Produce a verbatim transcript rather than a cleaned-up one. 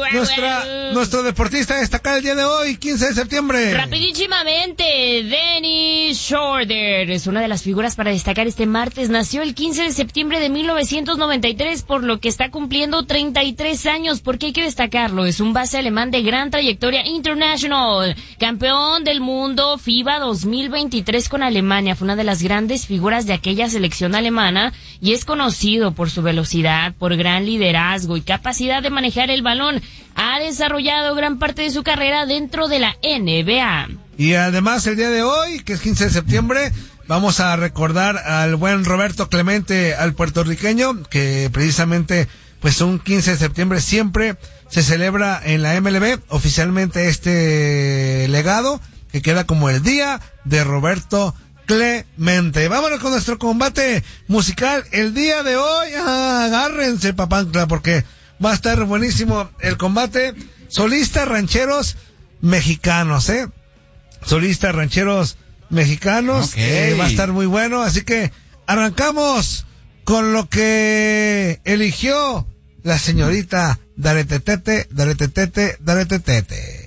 Nuestra, nuestro deportista destacado el día de hoy, quince de septiembre. Rapidísimamente, Dennis Schroeder es una de las figuras para destacar este martes. Nació el quince de septiembre de mil novecientos noventa y tres, por lo que está cumpliendo treinta y tres años. ¿Por qué hay que destacarlo? Es un base alemán de gran trayectoria international, campeón del mundo FIBA dos mil veintitrés con Alemania. Fue una de las grandes figuras de aquella selección alemana y es conocido por su velocidad, por gran liderazgo y capacidad de manejar el balón. Ha desarrollado gran parte de su carrera dentro de la N B A. Y además el día de hoy, que es quince de septiembre, vamos a recordar al buen Roberto Clemente, al puertorriqueño, que precisamente pues un quince de septiembre siempre se celebra en la M L B oficialmente este legado, que queda como el día de Roberto Clemente. Vámonos con nuestro combate musical el día de hoy. Ah, agárrense, papancla, porque va a estar buenísimo el combate. Solistas rancheros mexicanos, ¿eh? Solistas rancheros mexicanos. Okay. Eh, va a estar muy bueno, así que arrancamos con lo que eligió la señorita Daretetete, Daretetete, Daretetete.